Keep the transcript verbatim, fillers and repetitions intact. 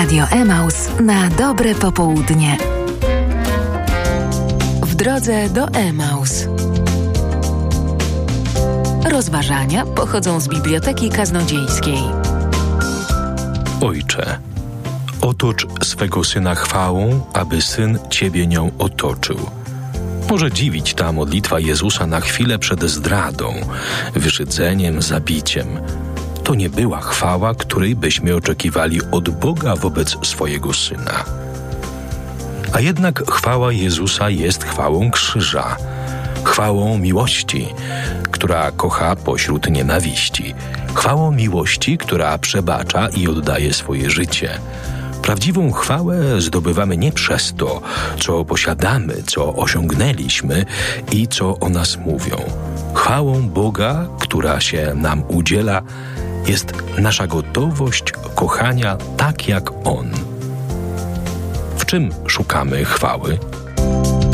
Radio Emaus na dobre popołudnie. W drodze do Emaus. Rozważania pochodzą z Biblioteki Kaznodziejskiej. Ojcze, otocz swego Syna chwałą, aby Syn Ciebie nią otoczył. Może dziwić ta modlitwa Jezusa na chwilę przed zdradą, wyszydzeniem, zabiciem. To nie była chwała, której byśmy oczekiwali od Boga wobec swojego Syna. A jednak chwała Jezusa jest chwałą krzyża, chwałą miłości, która kocha pośród nienawiści, chwałą miłości, która przebacza i oddaje swoje życie. Prawdziwą chwałę zdobywamy nie przez to, co posiadamy, co osiągnęliśmy i co o nas mówią. Chwałą Boga, która się nam udziela, jest nasza gotowość kochania tak jak On. W czym szukamy chwały?